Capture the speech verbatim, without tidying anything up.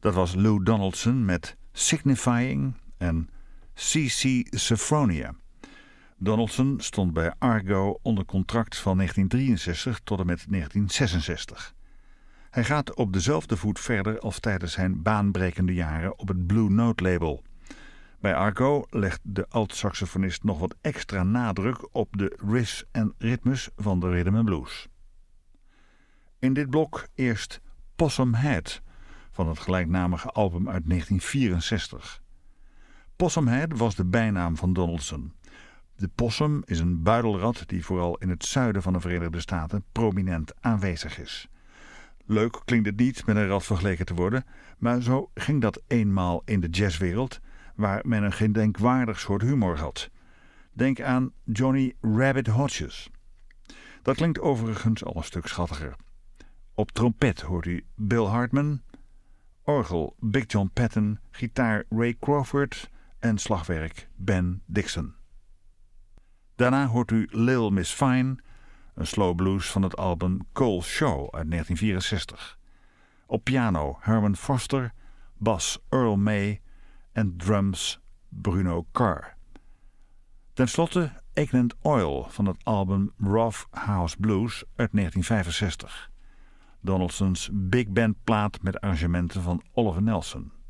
Dat was Lou Donaldson met Signifying en C C Sophronia. Donaldson stond bij Argo onder contract van negentien drieënzestig tot en met negentien zesenzestig. Hij gaat op dezelfde voet verder als tijdens zijn baanbrekende jaren op het Blue Note label. Bij Argo legt de alt-saxofonist nog wat extra nadruk op de riffs en ritmes van de rhythm and blues. In dit blok eerst Possum Head van het gelijknamige album uit negentien vierenzestig. Possum Head was de bijnaam van Donaldson. De possum is een buidelrat die vooral in het zuiden van de Verenigde Staten prominent aanwezig is. Leuk klinkt het niet met een rat vergeleken te worden, maar zo ging dat eenmaal in de jazzwereld, waar men een gedenkwaardig soort humor had. Denk aan Johnny Rabbit Hodges. Dat klinkt overigens al een stuk schattiger. Op trompet hoort u Bill Hartman, orgel Big John Patton, gitaar Ray Crawford en slagwerk Ben Dixon. Daarna hoort u Lil Miss Fine, een slow blues van het album Cole Show uit negentien vierenzestig. Op piano Herman Foster, bas Earl May en drums Bruno Carr. Ten slotte Ignorant Oil van het album Rough House Blues uit negentien vijfenzestig. Donaldsons big band plaat met arrangementen van Oliver Nelson.